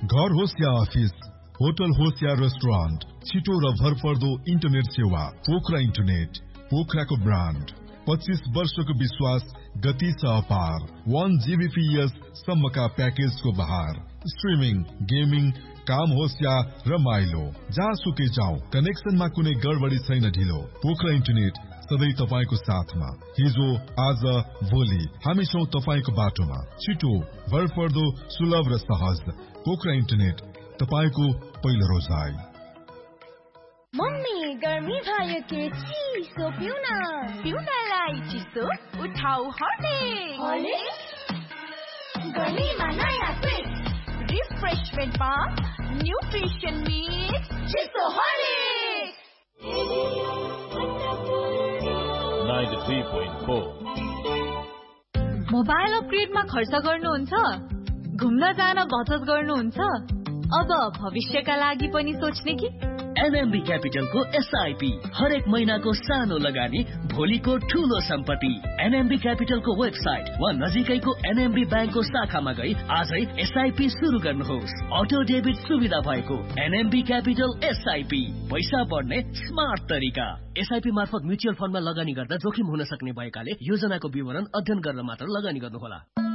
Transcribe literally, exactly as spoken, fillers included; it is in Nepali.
घर होस् या अफिस, होटल होस् या रेस्टुरेन्ट, छिटो र भरपर्दो इन्टरनेट सेवा। Pokhara internet, पोखराको brand. पच्चीस वर्षको विश्वास, गति छ अपार। वन जीबीपीएस सम्मका प्याकेजको बहार। स्ट्रिमिङ, गेमिङ, काम होस् या रमाइलो, जहाँसुकै जाउँ, कनेक्सनमा कुनै गडबडी छैन ढिलो। पोखरा इन्टरनेट सधैँ तपाईको साथमा। हिजो, आज, भोलि हामी छौं तपाईको बाटोमा। छिटो, भरपर्दो, सुलभ र सहज। पोखरा इन्टरनेट, तपाईको पहिलो रोजाइ। मम्मी, गर्मी भयो के चिसो पिउन। पिउनलाई चिसो उठाउ हर्लिक्स। गर्मीमा नयाँ ट्विस्ट, रिफ्रेशमेन्ट बार, न्युट्रिसन मिक्स, चिसो Horlicks. ninety-three point four mobile अपग्रेडमा खर्च गर्नुहुन्छ? घुम्न जान बचत गर्नुहुन्छ? अब भविष्यका लागि पनि सोच्ने कि? एनएमबी क्यापिटलको एसआईपी हरेक महिनाको सानो लगानी, भोलिको ठूलो सम्पत्ति। एनएमबी क्यापिटलको वेबसाइट वा नजिकैको एनएमबी ब्याङ्कको शाखामा गई आजै एसआईपी सुरु गर्नुहोस्। अटो डेबिट सुविधा भएको एनएमबी क्यापिटल एसआईपी, पैसा बढ्ने स्मार्ट तरिका। एसआईपी मार्फत म्युचुअल फन्डमा लगानी गर्दा जोखिम हुन सक्ने भएकाले योजनाको विवरण अध्ययन गरेर मात्र लगानी गर्नुहोला।